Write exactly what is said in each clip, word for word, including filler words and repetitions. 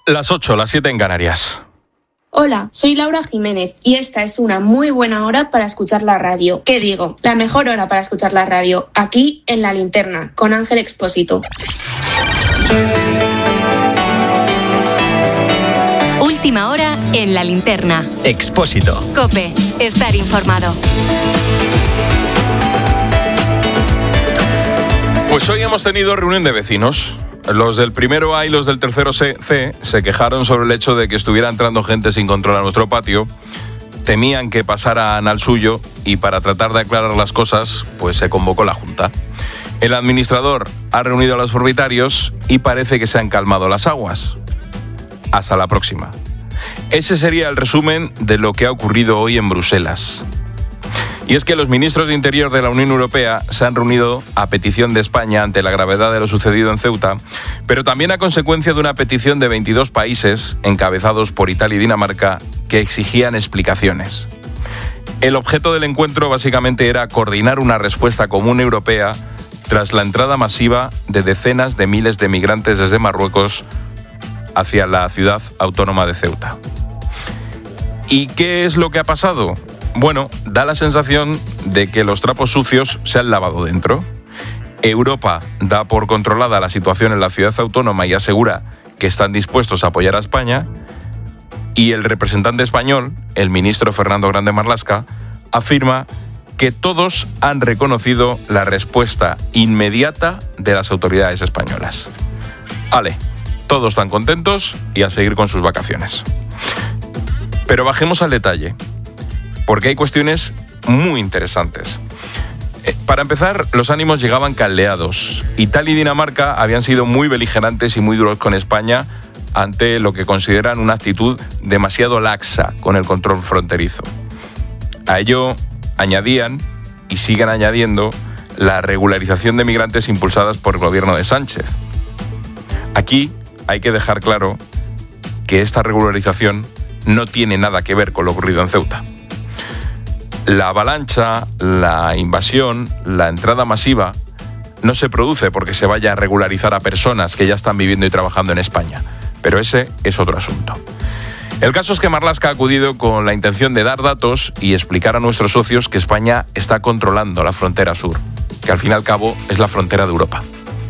Las ocho, las siete en Canarias. Hola, soy Laura Jiménez y esta es una muy buena hora para escuchar la radio. ¿Qué digo? La mejor hora para escuchar la radio, aquí en La Linterna, con Ángel Expósito. Última hora en La Linterna. Expósito. COPE, estar informado. Pues hoy hemos tenido reunión de vecinos. Los del primero A y los del tercero C se quejaron sobre el hecho de que estuviera entrando gente sin control a nuestro patio. Temían que pasaran al suyo y para tratar de aclarar las cosas, pues se convocó la Junta. El administrador ha reunido a los propietarios y parece que se han calmado las aguas. Hasta la próxima. Ese sería el resumen de lo que ha ocurrido hoy en Bruselas. Y es que los ministros de Interior de la Unión Europea se han reunido a petición de España ante la gravedad de lo sucedido en Ceuta, pero también a consecuencia de una petición de veintidós países, encabezados por Italia y Dinamarca, que exigían explicaciones. El objeto del encuentro básicamente era coordinar una respuesta común europea tras la entrada masiva de decenas de miles de migrantes desde Marruecos hacia la ciudad autónoma de Ceuta. ¿Y qué es lo que ha pasado? Bueno, da la sensación de que los trapos sucios se han lavado dentro. Europa da por controlada la situación en la ciudad autónoma y asegura que están dispuestos a apoyar a España. Y el representante español, el ministro Fernando Grande Marlaska, afirma que todos han reconocido la respuesta inmediata de las autoridades españolas. Ale, todos están contentos y a seguir con sus vacaciones. Pero bajemos al detalle, porque hay cuestiones muy interesantes. Eh, para empezar, los ánimos llegaban caldeados. Italia y Dinamarca habían sido muy beligerantes y muy duros con España ante lo que consideran una actitud demasiado laxa con el control fronterizo. A ello añadían, y siguen añadiendo, la regularización de migrantes impulsadas por el gobierno de Sánchez. Aquí hay que dejar claro que esta regularización no tiene nada que ver con lo ocurrido en Ceuta. La avalancha, la invasión, la entrada masiva no se produce porque se vaya a regularizar a personas que ya están viviendo y trabajando en España, pero ese es otro asunto. El caso es que Marlaska ha acudido con la intención de dar datos y explicar a nuestros socios que España está controlando la frontera sur, que al fin y al cabo es la frontera de Europa.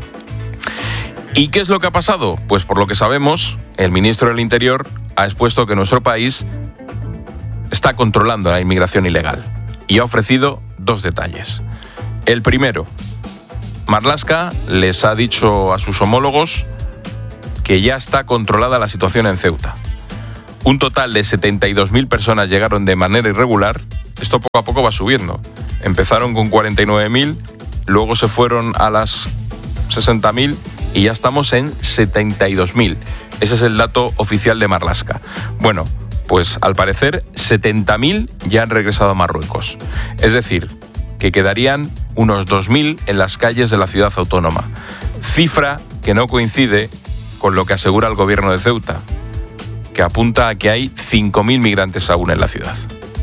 ¿Y qué es lo que ha pasado? Pues por lo que sabemos, el ministro del Interior ha expuesto que nuestro país está controlando la inmigración ilegal y ha ofrecido dos detalles. El primero, Marlaska les ha dicho a sus homólogos que ya está controlada la situación en Ceuta. Un total de setenta y dos mil personas llegaron de manera irregular. Esto poco a poco va subiendo. Empezaron con cuarenta y nueve mil, luego se fueron a las sesenta mil y ya estamos en setenta y dos mil. Ese es el dato oficial de Marlaska. Bueno, pues al parecer setenta mil ya han regresado a Marruecos. Es decir, que quedarían unos dos mil en las calles de la ciudad autónoma. Cifra que no coincide con lo que asegura el gobierno de Ceuta, que apunta a que hay cinco mil migrantes aún en la ciudad.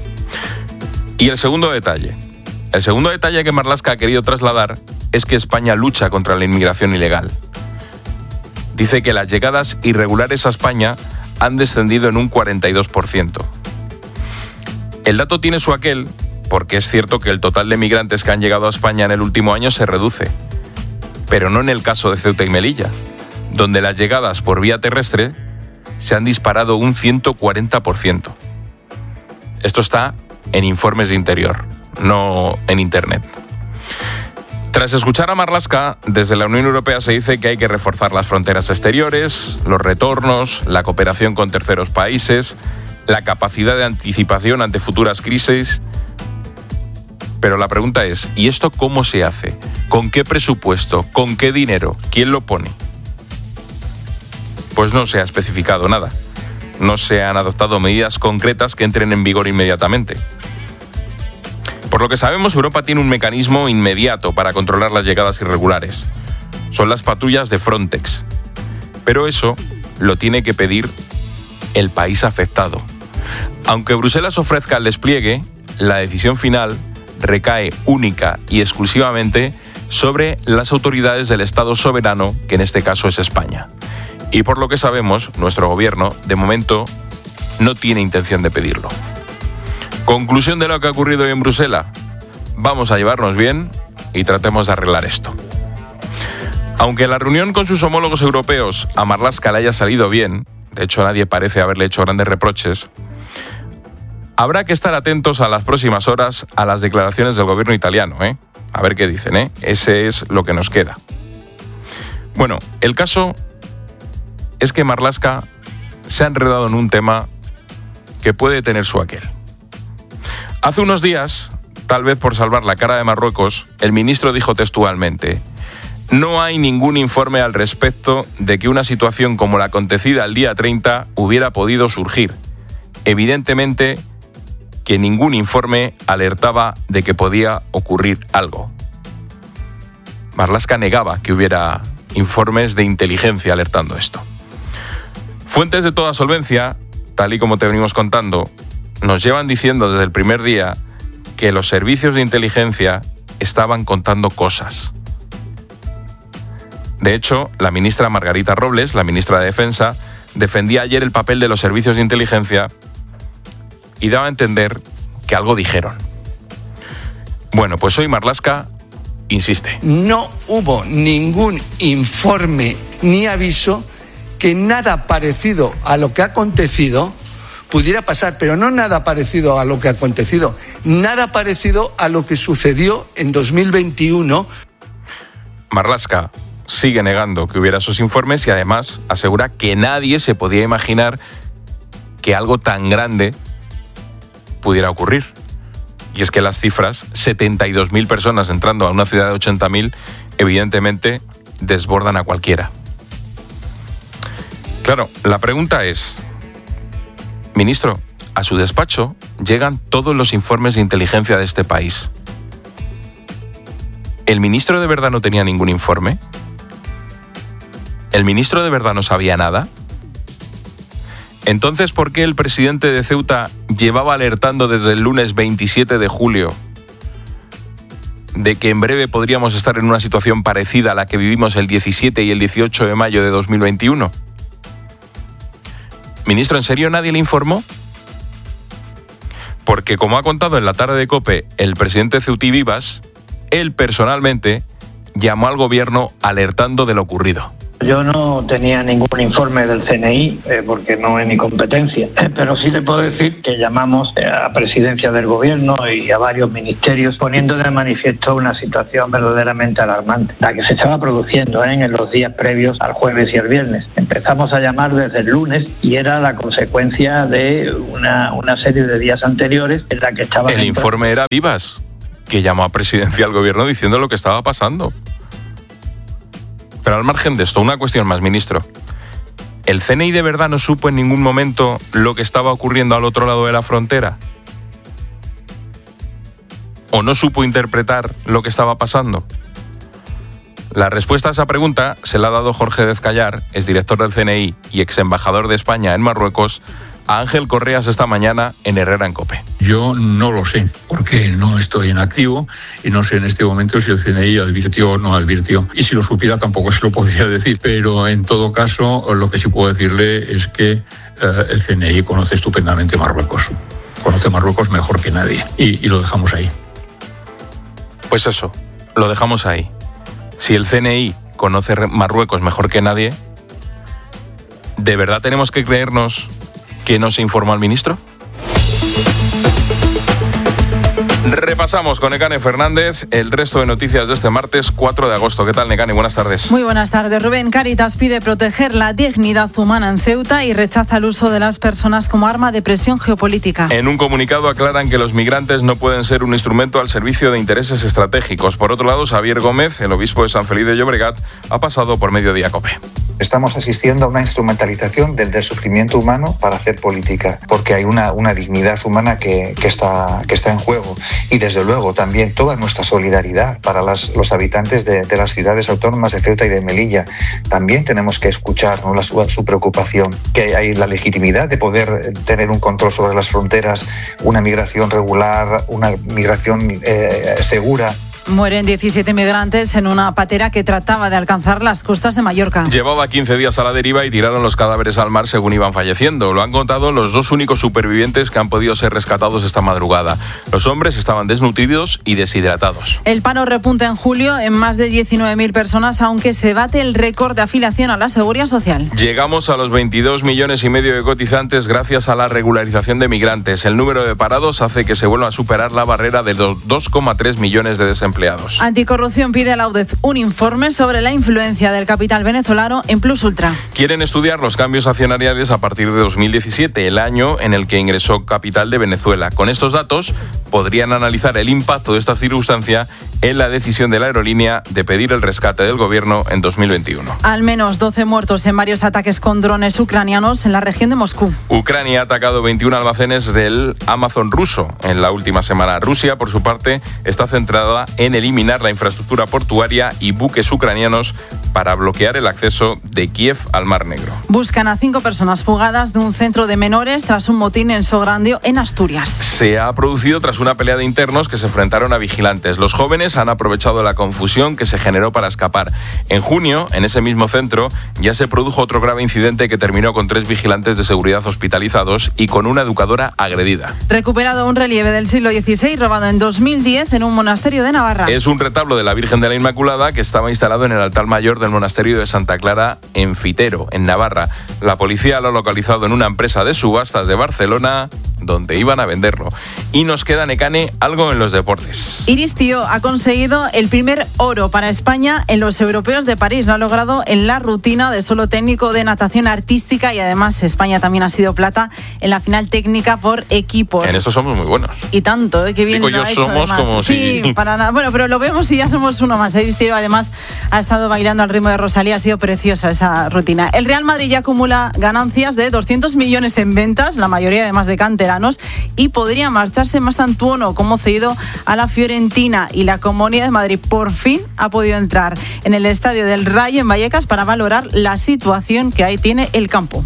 Y el segundo detalle. El segundo detalle que Marlaska ha querido trasladar es que España lucha contra la inmigración ilegal. Dice que las llegadas irregulares a España han descendido en un cuarenta y dos por ciento. El dato tiene su aquel, porque es cierto que el total de migrantes que han llegado a España en el último año se reduce, pero no en el caso de Ceuta y Melilla, donde las llegadas por vía terrestre se han disparado un ciento cuarenta por ciento. Esto está en informes de Interior, no en Internet. Tras escuchar a Marlaska, desde la Unión Europea se dice que hay que reforzar las fronteras exteriores, los retornos, la cooperación con terceros países, la capacidad de anticipación ante futuras crisis. Pero la pregunta es, ¿y esto cómo se hace? ¿Con qué presupuesto? ¿Con qué dinero? ¿Quién lo pone? Pues no se ha especificado nada. No se han adoptado medidas concretas que entren en vigor inmediatamente. Por lo que sabemos, Europa tiene un mecanismo inmediato para controlar las llegadas irregulares. Son las patrullas de Frontex. Pero eso lo tiene que pedir el país afectado. Aunque Bruselas ofrezca el despliegue, la decisión final recae única y exclusivamente sobre las autoridades del Estado soberano, que en este caso es España. Y por lo que sabemos, nuestro gobierno, de momento, no tiene intención de pedirlo. Conclusión de lo que ha ocurrido hoy en Bruselas. Vamos a llevarnos bien y tratemos de arreglar esto. Aunque la reunión con sus homólogos europeos a Marlaska le haya salido bien, de hecho nadie parece haberle hecho grandes reproches, habrá que estar atentos a las próximas horas a las declaraciones del gobierno italiano, ¿eh? A ver qué dicen, ¿eh? Ese es lo que nos queda. Bueno, el caso es que Marlaska se ha enredado en un tema que puede tener su aquel. Hace unos días, tal vez por salvar la cara de Marruecos, el ministro dijo textualmente: no hay ningún informe al respecto de que una situación como la acontecida el día treinta hubiera podido surgir. Evidentemente que ningún informe alertaba de que podía ocurrir algo. Marlaska negaba que hubiera informes de inteligencia alertando esto. Fuentes de toda solvencia, tal y como te venimos contando, nos llevan diciendo desde el primer día que los servicios de inteligencia estaban contando cosas. De hecho, la ministra Margarita Robles, la ministra de Defensa, defendía ayer el papel de los servicios de inteligencia y daba a entender que algo dijeron. Bueno, pues hoy Marlaska insiste. No hubo ningún informe ni aviso que nada parecido a lo que ha acontecido pudiera pasar, pero no nada parecido a lo que ha acontecido, nada parecido a lo que sucedió en dos mil veintiuno. Marlaska sigue negando que hubiera esos informes y además asegura que nadie se podía imaginar que algo tan grande pudiera ocurrir. Y es que las cifras, setenta y dos mil personas entrando a una ciudad de ochenta mil, evidentemente desbordan a cualquiera. Claro, la pregunta es: ministro, a su despacho llegan todos los informes de inteligencia de este país. ¿El ministro de verdad no tenía ningún informe? ¿El ministro de verdad no sabía nada? Entonces, ¿por qué el presidente de Ceuta llevaba alertando desde el lunes veintisiete de julio de que en breve podríamos estar en una situación parecida a la que vivimos el diecisiete y el dieciocho de mayo de dos mil veintiuno? Ministro, ¿en serio nadie le informó? Porque, como ha contado en la tarde de COPE el presidente Ceutí Vivas, él personalmente llamó al gobierno alertando de lo ocurrido. Yo no tenía ningún informe del C N I eh, porque no es mi competencia, eh, pero sí le puedo decir que llamamos a presidencia del gobierno y a varios ministerios poniendo de manifiesto una situación verdaderamente alarmante, la que se estaba produciendo eh, en los días previos al jueves y el viernes. Empezamos a llamar desde el lunes y era la consecuencia de una, una serie de días anteriores en la que estaba... El informe era Vivas, que llamó a presidencia al gobierno diciendo lo que estaba pasando. Pero al margen de esto, una cuestión más, ministro. ¿El C N I de verdad no supo en ningún momento lo que estaba ocurriendo al otro lado de la frontera? ¿O no supo interpretar lo que estaba pasando? La respuesta a esa pregunta se la ha dado Jorge Dezcayar, es director del C N I y ex embajador de España en Marruecos, a Ángel Correas esta mañana en Herrera en COPE. Yo no lo sé, porque no estoy en activo y no sé en este momento si el C N I advirtió o no advirtió. Y si lo supiera tampoco se lo podría decir, pero en todo caso lo que sí puedo decirle es que eh, el C N I conoce estupendamente Marruecos. Conoce Marruecos mejor que nadie y, y lo dejamos ahí. Pues eso, lo dejamos ahí. Si el C N I conoce Marruecos mejor que nadie, ¿de verdad tenemos que creernos que no se informó al ministro? Repasamos con Nekane Fernández el resto de noticias de este martes cuatro de agosto. ¿Qué tal, Nekane? Buenas tardes. Muy buenas tardes, Rubén. Cáritas pide proteger la dignidad humana en Ceuta y rechaza el uso de las personas como arma de presión geopolítica. En un comunicado aclaran que los migrantes no pueden ser un instrumento al servicio de intereses estratégicos. Por otro lado, Xavier Gómez, el obispo de San Feliu de Llobregat, ha pasado por Mediodía COPE. Estamos asistiendo a una instrumentalización del, del sufrimiento humano para hacer política, porque hay una, una dignidad humana que, que, está, que está en juego. Y desde luego también toda nuestra solidaridad para las, los habitantes de, de las ciudades autónomas de Ceuta y de Melilla. También tenemos que escuchar, ¿no?, la, su, su preocupación, que hay la legitimidad de poder tener un control sobre las fronteras, una migración regular, una migración eh, segura. Mueren diecisiete migrantes en una patera que trataba de alcanzar las costas de Mallorca. Llevaba quince días a la deriva y tiraron los cadáveres al mar según iban falleciendo. Lo han contado los dos únicos supervivientes que han podido ser rescatados esta madrugada. Los hombres estaban desnutridos y deshidratados. El paro repunta en julio en más de diecinueve mil personas, aunque se bate el récord de afiliación a la Seguridad Social. Llegamos a los veintidós millones y medio de cotizantes gracias a la regularización de migrantes. El número de parados hace que se vuelva a superar la barrera de los dos coma tres millones de desempleados. Anticorrupción pide a la U D E C un informe sobre la influencia del capital venezolano en Plus Ultra. Quieren estudiar los cambios accionariales a partir de dos mil diecisiete, el año en el que ingresó capital de Venezuela. Con estos datos podrían analizar el impacto de esta circunstancia en la decisión de la aerolínea de pedir el rescate del gobierno en dos mil veintiuno. Al menos doce muertos en varios ataques con drones ucranianos en la región de Moscú. Ucrania ha atacado veintiún almacenes del Amazon ruso en la última semana. Rusia, por su parte, está centrada en eliminar la infraestructura portuaria y buques ucranianos para bloquear el acceso de Kiev al Mar Negro. Buscan a cinco personas fugadas de un centro de menores tras un motín en Sograndio, en Asturias. Se ha producido tras una pelea de internos que se enfrentaron a vigilantes. Los jóvenes han aprovechado la confusión que se generó para escapar. En junio, en ese mismo centro, ya se produjo otro grave incidente que terminó con tres vigilantes de seguridad hospitalizados y con una educadora agredida. Recuperado un relieve del siglo dieciséis robado en dos mil diez en un monasterio de Navarra. Es un retablo de la Virgen de la Inmaculada que estaba instalado en el altar mayor del monasterio de Santa Clara en Fitero, en Navarra. La policía lo ha localizado en una empresa de subastas de Barcelona, donde iban a venderlo. Y nos queda, Nekane, algo en los deportes. Iris Tío ha conseguido el primer oro para España en los europeos de París. Lo ha logrado en la rutina de solo técnico de natación artística y además España también ha sido plata en la final técnica por equipos. En eso somos muy buenos. Y tanto, ¿eh? Qué bien Digo, lo yo ha hecho, somos además. como sí, si... para nada. Bueno, pero lo vemos y ya somos uno más. Iris Tío además ha estado bailando al ritmo de Rosalía. Ha sido preciosa esa rutina. El Real Madrid ya acumula ganancias de doscientos millones en ventas, la mayoría además de canteranos, y podría marcharse más Antuono como cedido a la Fiorentina, y la Comunidad de Madrid por fin ha podido entrar en el estadio del Rayo en Vallecas para valorar la situación que ahí tiene el campo.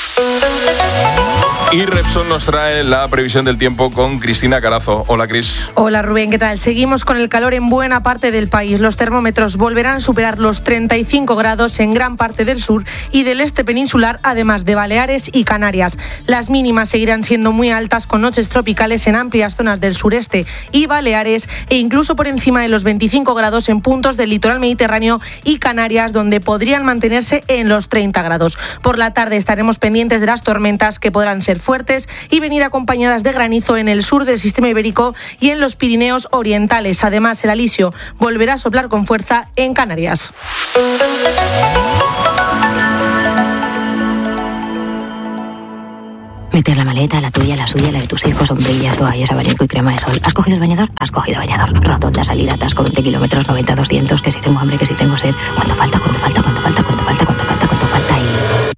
Y Repsol nos trae la previsión del tiempo con Cristina Carazo. Hola, Cris. Hola, Rubén, ¿qué tal? Seguimos con el calor en buena parte del país. Los termómetros volverán a superar los treinta y cinco grados en gran parte del sur y del este peninsular, además de Baleares y Canarias. Las mínimas seguirán siendo muy altas, con noches tropicales en amplias zonas del sureste y Baleares, e incluso por encima de los veinticinco grados en puntos del litoral mediterráneo y Canarias, donde podrían mantenerse en los treinta grados. Por la tarde estaremos pendientes de las tormentas, que podrán ser fuertes y venir acompañadas de granizo en el sur del sistema ibérico y en los Pirineos orientales. Además, el alisio volverá a soplar con fuerza en Canarias. Meter la maleta, la tuya, la suya, la de tus hijos, sombrillas, toallas, abanico y crema de sol. ¿Has cogido el bañador? Has cogido bañador. Rotonda, salida, atasco, veinte kilómetros, noventa, doscientos, que si tengo hambre, que si tengo sed. ¿Cuánto falta? ¿Cuánto falta? ¿Cuánto falta? ¿Cuánto falta? ¿Cuánto falta? ¿Cuánto falta? Y...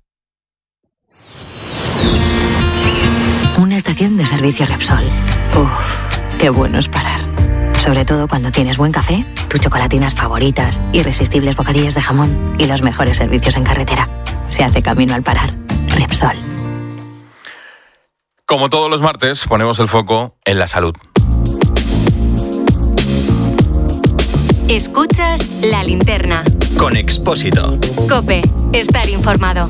una estación de servicio Repsol. Uf, qué bueno es parar. Sobre todo cuando tienes buen café, tus chocolatinas favoritas, irresistibles bocadillos de jamón y los mejores servicios en carretera. Se hace camino al parar. Repsol. Como todos los martes, ponemos el foco en la salud. Escuchas La Linterna. Con Expósito. COPE. Estar informado.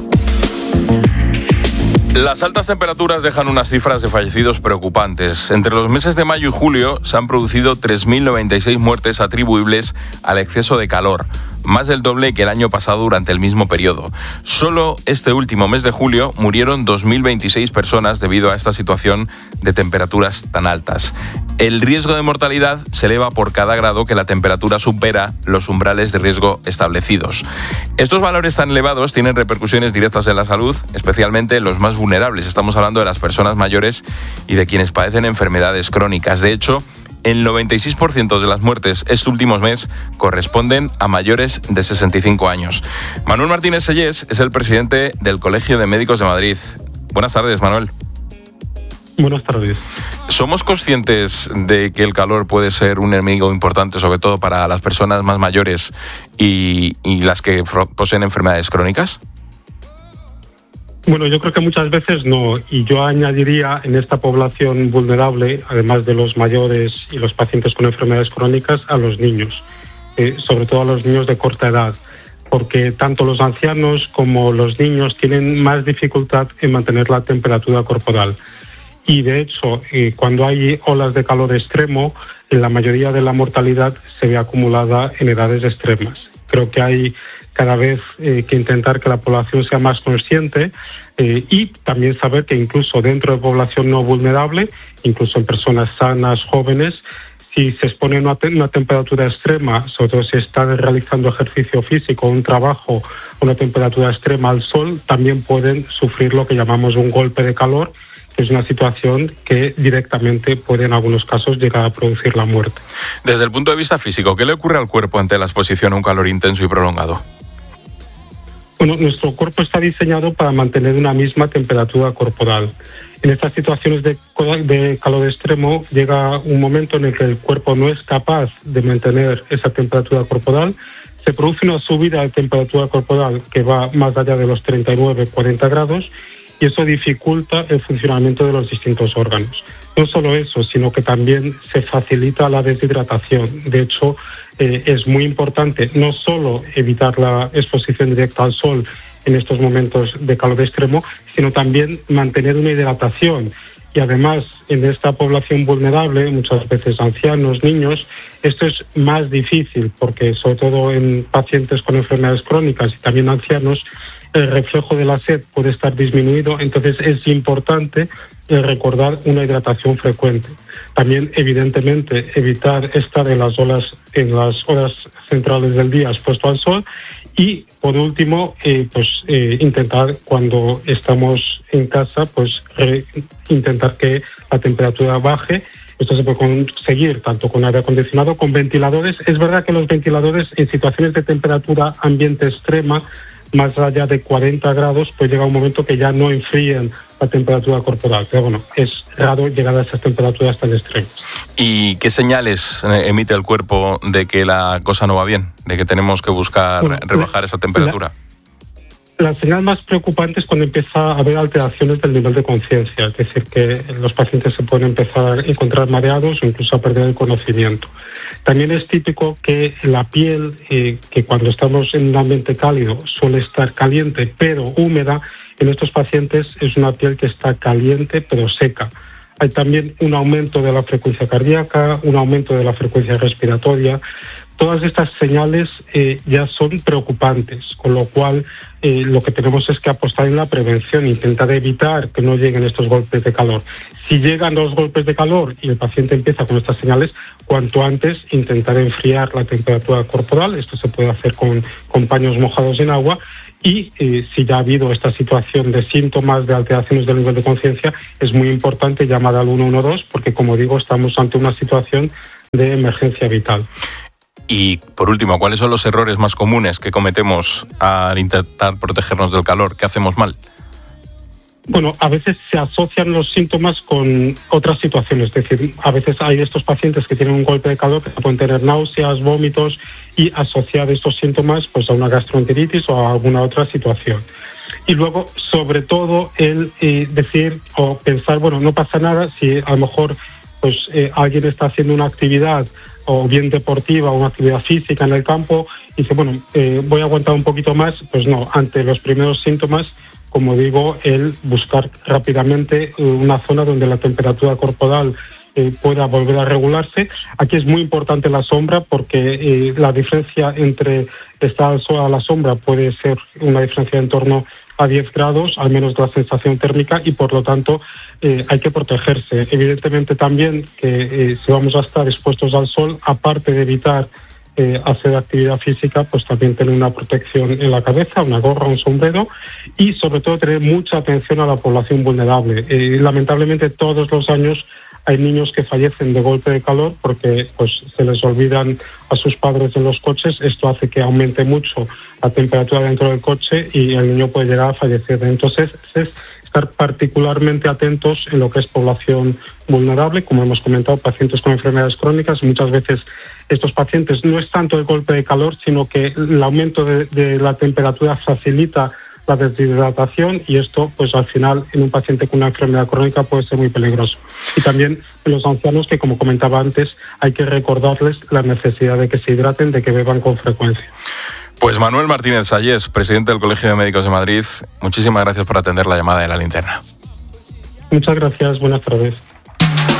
Las altas temperaturas dejan unas cifras de fallecidos preocupantes. Entre los meses de mayo y julio se han producido tres mil noventa y seis muertes atribuibles al exceso de calor, más del doble que el año pasado durante el mismo periodo. Solo este último mes de julio murieron dos mil veintiséis personas debido a esta situación de temperaturas tan altas. El riesgo de mortalidad se eleva por cada grado que la temperatura supera los umbrales de riesgo establecidos. Estos valores tan elevados tienen repercusiones directas en la salud, especialmente en los más vulnerables. Estamos hablando de las personas mayores y de quienes padecen enfermedades crónicas. De hecho, el noventa y seis por ciento de las muertes este último mes corresponden a mayores de sesenta y cinco años. Manuel Martínez Sellés es el presidente del Colegio de Médicos de Madrid. Buenas tardes, Manuel. Buenas tardes. ¿Somos conscientes de que el calor puede ser un enemigo importante, sobre todo para las personas más mayores y, y las que poseen enfermedades crónicas? Bueno, yo creo que muchas veces no, y yo añadiría en esta población vulnerable, además de los mayores y los pacientes con enfermedades crónicas, a los niños, eh, sobre todo a los niños de corta edad, porque tanto los ancianos como los niños tienen más dificultad en mantener la temperatura corporal. Y de hecho, eh, cuando hay olas de calor extremo, la mayoría de la mortalidad se ve acumulada en edades extremas. Creo que hay cada vez eh, que intentar que la población sea más consciente eh, y también saber que incluso dentro de población no vulnerable, incluso en personas sanas, jóvenes, si se expone a una, te- una temperatura extrema, sobre todo si están realizando ejercicio físico, un trabajo, una temperatura extrema al sol, también pueden sufrir lo que llamamos un golpe de calor, que es una situación que directamente puede en algunos casos llegar a producir la muerte. Desde el punto de vista físico, ¿qué le ocurre al cuerpo ante la exposición a un calor intenso y prolongado? Bueno, nuestro cuerpo está diseñado para mantener una misma temperatura corporal. En estas situaciones de, de calor extremo llega un momento en el que el cuerpo no es capaz de mantener esa temperatura corporal. Se produce una subida de temperatura corporal que va más allá de los treinta y nueve a cuarenta grados y eso dificulta el funcionamiento de los distintos órganos. No solo eso, sino que también se facilita la deshidratación. De hecho, eh, es muy importante no solo evitar la exposición directa al sol en estos momentos de calor extremo, sino también mantener una hidratación. Y además, en esta población vulnerable, muchas veces ancianos, niños, esto es más difícil porque, sobre todo en pacientes con enfermedades crónicas y también ancianos, el reflejo de la sed puede estar disminuido, entonces es importante recordar una hidratación frecuente. También, evidentemente, evitar estar en las olas, en las horas centrales del día expuesto al sol. Y, por último, eh, pues eh, intentar, cuando estamos en casa, pues re, intentar que la temperatura baje. Esto se puede conseguir tanto con aire acondicionado, con ventiladores. Es verdad que los ventiladores en situaciones de temperatura ambiente extrema, más allá de cuarenta grados, pues llega un momento que ya no enfríen la temperatura corporal. Pero bueno, es raro llegar a esas temperaturas tan extremas. ¿Y qué señales emite el cuerpo de que la cosa no va bien? De que tenemos que buscar bueno, rebajar la, esa temperatura. La, la señal más preocupante es cuando empieza a haber alteraciones del nivel de conciencia. Es decir, que los pacientes se pueden empezar a encontrar mareados o incluso a perder el conocimiento. También es típico que la piel, eh, que cuando estamos en un ambiente cálido suele estar caliente pero húmeda, en estos pacientes es una piel que está caliente pero seca. Hay también un aumento de la frecuencia cardíaca, un aumento de la frecuencia respiratoria. Todas estas señales eh, ya son preocupantes, con lo cual eh, lo que tenemos es que apostar en la prevención, intentar evitar que no lleguen estos golpes de calor. Si llegan los golpes de calor y el paciente empieza con estas señales, cuanto antes intentar enfriar la temperatura corporal. Esto se puede hacer con, con paños mojados en agua. Y eh, si ya ha habido esta situación de síntomas de alteraciones del nivel de conciencia, es muy importante llamar al uno uno dos porque, como digo, estamos ante una situación de emergencia vital. Y, por último, ¿cuáles son los errores más comunes que cometemos al intentar protegernos del calor? ¿Qué hacemos mal? Bueno, a veces se asocian los síntomas con otras situaciones. Es decir, a veces hay estos pacientes que tienen un golpe de calor que pueden tener náuseas, vómitos y asociar estos síntomas pues a una gastroenteritis o a alguna otra situación. Y luego, sobre todo, el eh, decir o pensar, bueno, no pasa nada si a lo mejor pues eh, alguien está haciendo una actividad o bien deportiva o una actividad física en el campo y dice, bueno, eh, voy a aguantar un poquito más. Pues no, ante los primeros síntomas, como digo, el buscar rápidamente una zona donde la temperatura corporal eh, pueda volver a regularse. Aquí es muy importante la sombra porque eh, la diferencia entre estar al sol a la sombra puede ser una diferencia en torno a diez grados, al menos de la sensación térmica, y por lo tanto eh, hay que protegerse. Evidentemente también que eh, si vamos a estar expuestos al sol, aparte de evitar Eh, hacer actividad física, pues también tener una protección en la cabeza, una gorra, un sombrero y sobre todo tener mucha atención a la población vulnerable. Eh, lamentablemente todos los años hay niños que fallecen de golpe de calor porque pues se les olvidan a sus padres en los coches. Esto hace que aumente mucho la temperatura dentro del coche y el niño puede llegar a fallecer. Entonces es estar particularmente atentos en lo que es población vulnerable, como hemos comentado, pacientes con enfermedades crónicas. Muchas veces estos pacientes no es tanto el golpe de calor, sino que el aumento de, de la temperatura facilita la deshidratación, y esto pues al final en un paciente con una enfermedad crónica puede ser muy peligroso. Y también en los ancianos, que como comentaba antes, hay que recordarles la necesidad de que se hidraten, de que beban con frecuencia. Pues Manuel Martínez Sayés, presidente del Colegio de Médicos de Madrid, muchísimas gracias por atender la llamada de La Linterna. Muchas gracias, buenas tardes.